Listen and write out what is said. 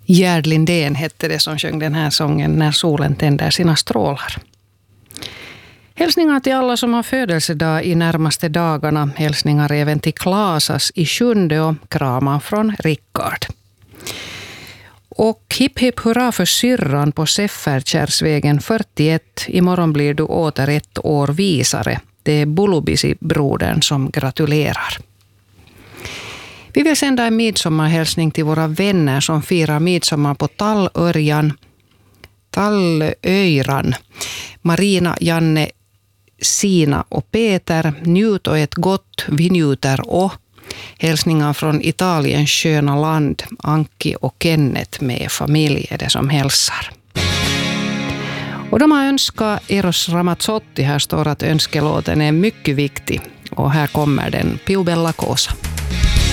Gerd Lindén hette det som sjöng den här sången När solen tänder sina strålar. Hälsningar till alla som har födelsedag i närmaste dagarna. Hälsningar även till Klasas i Sjunde och kramar från Rickard. Och hipp hipp hurra för syrran på Sefferkärrsvägen 41. Imorgon blir du åter ett år visare. Det är Bulubisi-brodern som gratulerar. Vi vill sända en midsommarhälsning till våra vänner som firar midsommar på Tallöjran. Marina, Janne, Sina och Peter. Njut och ett gott, vi njuter och hälsningar från Italiens sköna land. Anki och Kenneth med familj är det som hälsar. Och de har önskat Eros Ramazzotti. Här står att önskelåten är mycket viktig. Och här kommer den, Più Bella Cosa.